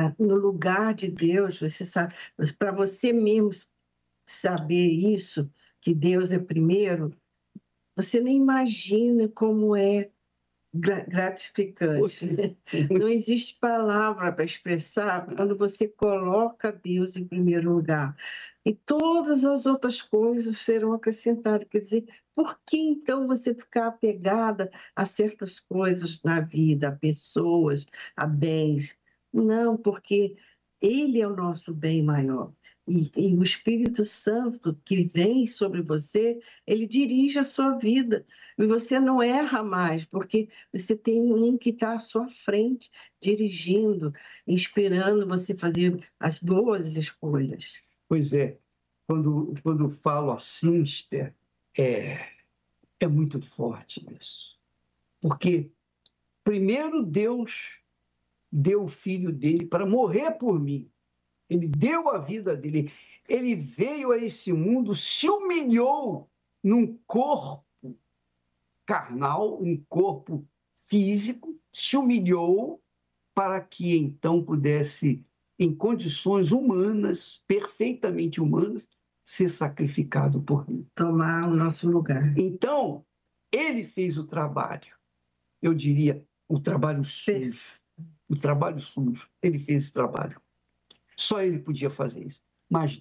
no lugar de Deus, você sabe, para você mesmo saber isso, que Deus é primeiro, você nem imagina como é gratificante. Não existe palavra para expressar quando você coloca Deus em primeiro lugar. E todas as outras coisas serão acrescentadas. Quer dizer, por que então você ficar apegada a certas coisas na vida, a pessoas, a bens? Não, porque Ele é o nosso bem maior. E o Espírito Santo que vem sobre você, ele dirige a sua vida. E você não erra mais, porque você tem um que está à sua frente, dirigindo, inspirando você a fazer as boas escolhas. Pois é, quando falo assim, Esther, é muito forte isso. Porque, primeiro, Deus deu o filho dele para morrer por mim. Ele deu a vida dele. Ele veio a esse mundo, se humilhou num corpo carnal, um corpo físico, se humilhou para que então pudesse, em condições humanas, perfeitamente humanas, ser sacrificado por mim. Tomar o nosso lugar. Então, ele fez o trabalho, eu diria, o trabalho sujo. O trabalho sujo, ele fez o trabalho. Só ele podia fazer isso. Mas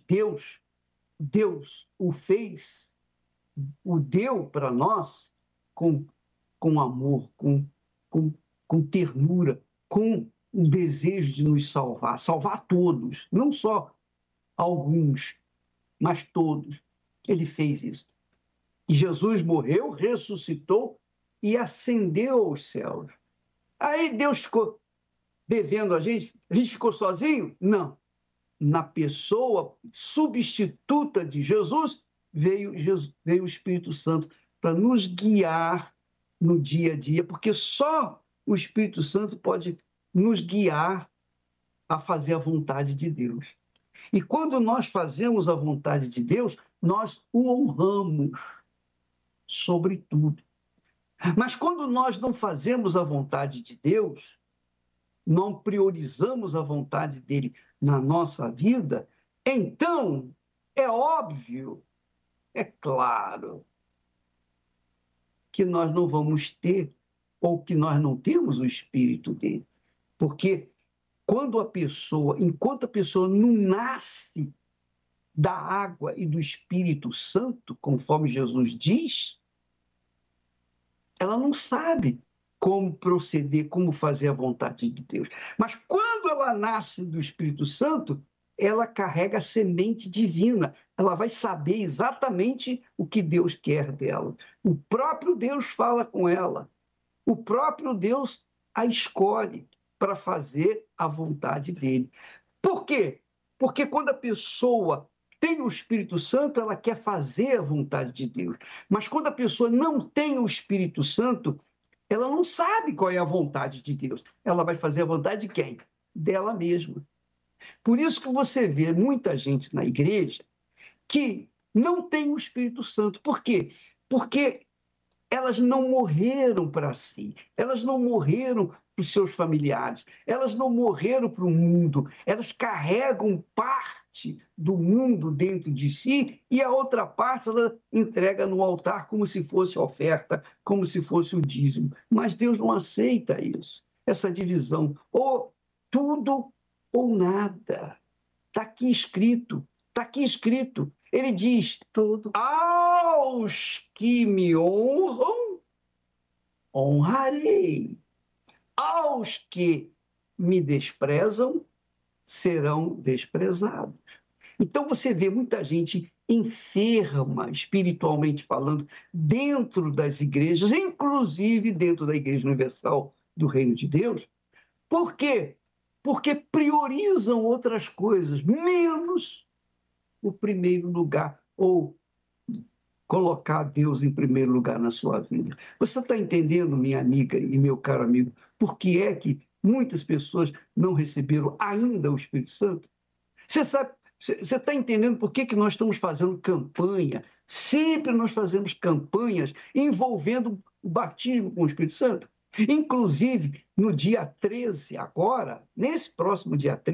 Deus o fez, o deu para nós com amor, com ternura, com o desejo de nos salvar todos, não só alguns, mas todos. Ele fez isso. E Jesus morreu, ressuscitou e ascendeu aos céus. Aí Deus ficou devendo a gente ficou sozinho? Não. Na pessoa substituta de Jesus, veio o Espírito Santo para nos guiar no dia a dia, porque só o Espírito Santo pode nos guiar a fazer a vontade de Deus. E quando nós fazemos a vontade de Deus, nós o honramos sobre tudo. Mas quando nós não fazemos a vontade de Deus, não priorizamos a vontade dele na nossa vida, então é óbvio, é claro, que nós não vamos ter, ou que nós não temos o Espírito dele. Porque enquanto a pessoa não nasce da água e do Espírito Santo, conforme Jesus diz, ela não sabe como proceder, como fazer a vontade de Deus. Mas quando ela nasce do Espírito Santo, ela carrega a semente divina. Ela vai saber exatamente o que Deus quer dela. O próprio Deus fala com ela. O próprio Deus a escolhe para fazer a vontade dele. Por quê? Porque quando a pessoa tem o Espírito Santo, ela quer fazer a vontade de Deus. Mas quando a pessoa não tem o Espírito Santo, ela não sabe qual é a vontade de Deus. Ela vai fazer a vontade de quem? Dela mesma. Por isso que você vê muita gente na igreja que não tem o Espírito Santo. Por quê? Porque elas não morreram para si, elas não morreram para os seus familiares, elas não morreram para o mundo, elas carregam parte do mundo dentro de si e a outra parte ela entrega no altar como se fosse oferta, como se fosse o dízimo. Mas Deus não aceita isso, essa divisão, ou tudo ou nada. Está aqui escrito, está aqui escrito. Ele diz, Tudo. aos que me honram, honrarei. Aos que me desprezam, serão desprezados. Então você vê muita gente enferma, espiritualmente falando, dentro das igrejas, inclusive dentro da Igreja Universal do Reino de Deus. Por quê? Porque priorizam outras coisas, menos o primeiro lugar, ou colocar Deus em primeiro lugar na sua vida. Você está entendendo, minha amiga e meu caro amigo, por que é que muitas pessoas não receberam ainda o Espírito Santo? Você está entendendo por que nós estamos fazendo campanha? Sempre nós fazemos campanhas envolvendo o batismo com o Espírito Santo. Inclusive, no dia 13, agora, nesse próximo dia 13,